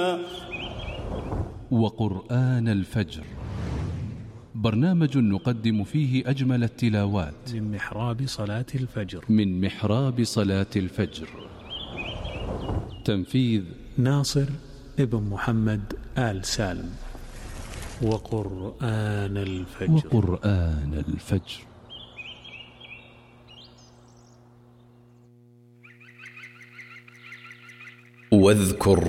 وقرآن الفجر، برنامج نقدم فيه أجمل التلاوات من محراب صلاة الفجر. تنفيذ ناصر ابن محمد آل سالم. وقرآن الفجر. واذكر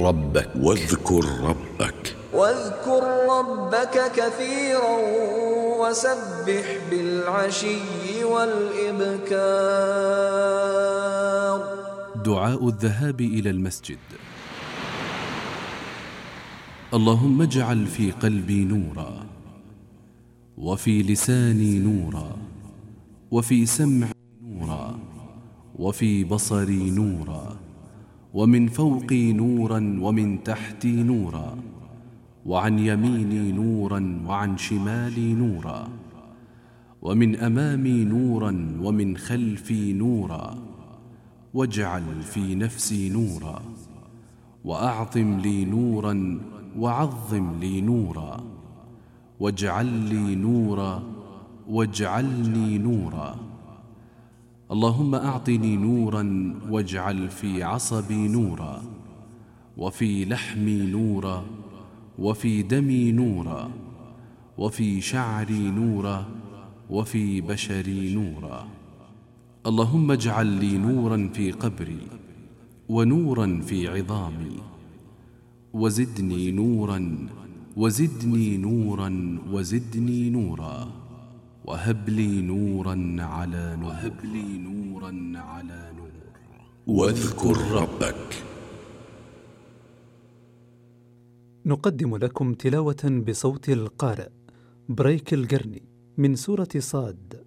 ربك كثيرا وسبح بالعشي والإبكار. دعاء الذهاب إلى المسجد. اللهم اجعل في قلبي نورا، وفي لساني نورا، وفي سمعي نورا، وفي بصري نورا، ومن فوقي نورا، ومن تحتي نورا، وعن يميني نورا، وعن شمالي نورا، ومن أمامي نورا، ومن خلفي نورا. واجعل في نفسي نورا، وأعظم لي نورا، وعظم لي نورا. واجعل لي نورا، واجعلني نورا. اللهم أعطني نورا، واجعل في عصبي نورا، وفي لحمي نورا، وفي دمي نورا، وفي شعري نورا، وفي بشري نورا. اللهم اجعل لي نورا في قبري، ونورا في عظامي، وزدني نورا، وزدني نورا، وزدني نورا. وهب لي نورا على نور. واذكر ربك. نقدم لكم تلاوة بصوت القارئ بريك القرني من سورة صاد.